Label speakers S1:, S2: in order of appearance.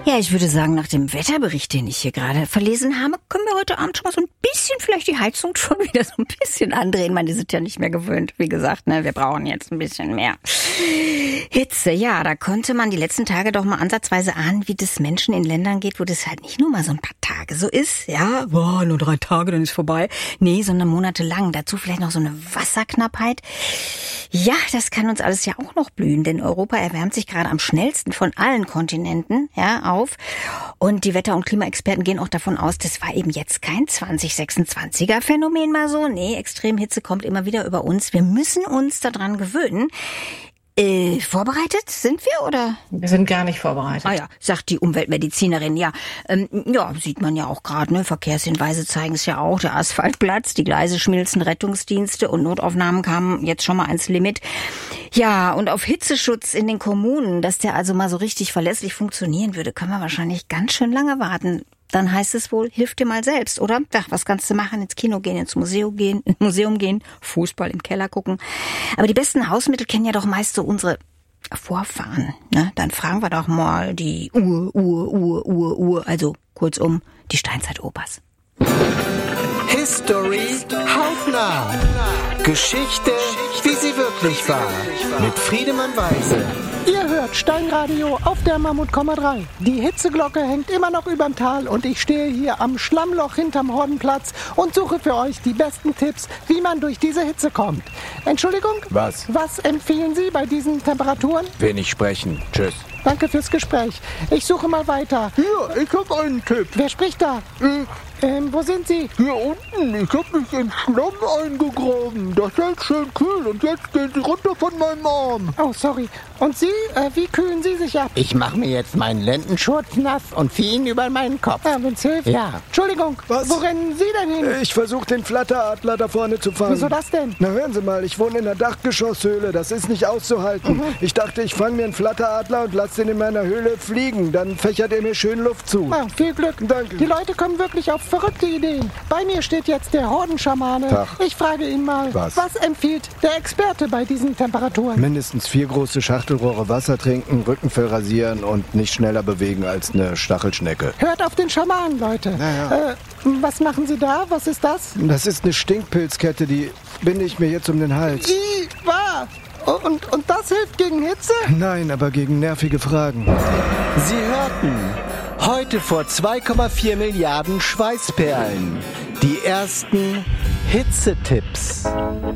S1: Ja, ich würde sagen, nach dem Wetterbericht, den ich hier gerade verlesen habe, können wir heute Abend schon mal so ein bisschen vielleicht die Heizung schon wieder so ein bisschen andrehen. Man, die sind ja nicht mehr gewöhnt, wie gesagt, ne? Wir brauchen jetzt ein bisschen mehr Hitze. Ja, da konnte man die letzten Tage doch mal ansatzweise ahnen, wie das Menschen in Ländern geht, wo das halt nicht nur mal so ein paar Tage so ist. Ja, boah, nur 3 Tage, dann ist vorbei. Nee, sondern monatelang. Dazu vielleicht noch so eine Wasserknappheit. Ja, das kann uns alles ja auch noch blühen, denn Europa erwärmt sich gerade am schnellsten von allen Kontinenten, ja, auf. Und die Wetter- und Klimaexperten gehen auch davon aus, das war eben jetzt kein 2026er Phänomen mal so. Nee, Extremhitze kommt immer wieder über uns. Wir müssen uns daran gewöhnen. Vorbereitet sind wir, oder?
S2: Wir sind gar nicht vorbereitet.
S1: Ah ja, sagt die Umweltmedizinerin, ja. Ja, sieht man ja auch gerade, ne? Verkehrshinweise zeigen es ja auch. Der Asphalt platzt, die Gleise schmilzen, Rettungsdienste und Notaufnahmen kamen jetzt schon mal ans Limit. Ja, und auf Hitzeschutz in den Kommunen, dass der also mal so richtig verlässlich funktionieren würde, können wir wahrscheinlich ganz schön lange warten. Dann heißt es wohl, hilf dir mal selbst, oder? Ach, was kannst du machen? Ins Kino gehen, ins Museum gehen, Fußball im Keller gucken. Aber die besten Hausmittel kennen ja doch meist so unsere Vorfahren, ne? Dann fragen wir doch mal die also kurzum, die Steinzeit-Opas.
S3: History hautnah. Geschichte, wie sie wirklich war. Mit Friedemann Weise.
S4: Ihr hört Steinradio auf der Mammut,3. Die Hitzeglocke hängt immer noch überm Tal und ich stehe hier am Schlammloch hinterm Hordenplatz und suche für euch die besten Tipps, wie man durch diese Hitze kommt. Entschuldigung?
S5: Was?
S4: Was empfehlen Sie bei diesen Temperaturen?
S5: Wenig sprechen. Tschüss.
S4: Danke fürs Gespräch. Ich suche mal weiter.
S6: Hier, ich hab einen Tipp.
S4: Wer spricht da? Wo sind Sie?
S6: Hier unten, ich hab mich ins Schlamm eingegraben. Das hält schön kühl und jetzt gehen Sie runter von meinem Arm.
S4: Oh, sorry. Und Sie, wie kühlen Sie sich ab?
S7: Ich mache mir jetzt meinen Lendenschurz nass und ziehe ihn über meinen Kopf.
S4: Ja, wenn's hilft.
S7: Ja.
S4: Entschuldigung,
S6: Was?
S4: wo rennen Sie denn hin?
S6: Ich versuche den Flatteradler da vorne zu fangen.
S4: Wieso das denn?
S6: Na hören Sie mal, ich wohne in einer Dachgeschosshöhle. Das ist nicht auszuhalten. Ich dachte, ich fange mir einen Flatteradler und lasse den in meiner Höhle fliegen. Dann fächert er mir schön Luft zu.
S4: Ah, viel Glück.
S6: Danke.
S4: Die Leute kommen wirklich auf verrückte Ideen. Bei mir steht jetzt der Hordenschamane.
S6: Tag.
S4: Ich frage ihn mal,
S6: Was
S4: empfiehlt der Experte bei diesen Temperaturen?
S6: Mindestens 4 große Schachtelrohre Wasser trinken, Rückenfell rasieren und nicht schneller bewegen als eine Stachelschnecke.
S4: Hört auf den Schamanen, Leute.
S6: Ja.
S4: Was machen Sie da? Was ist das?
S6: Das ist eine Stinkpilzkette, die binde ich mir jetzt um den Hals.
S4: Und das hilft gegen Hitze?
S6: Nein, aber gegen nervige Fragen.
S3: Sie hörten heute vor 2,4 Milliarden Schweißperlen die ersten Hitzetipps.